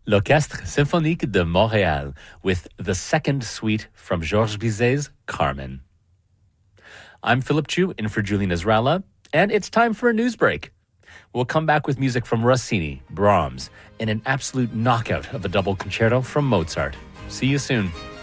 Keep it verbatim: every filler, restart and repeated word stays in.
L'Orchestre Symphonique de Montréal with the second suite from Georges Bizet's Carmen. I'm Philip Chu in for Julie Nasrallah, and it's time for a news break. We'll come back with music from Rossini, Brahms, and an absolute knockout of a double concerto from Mozart. See you soon.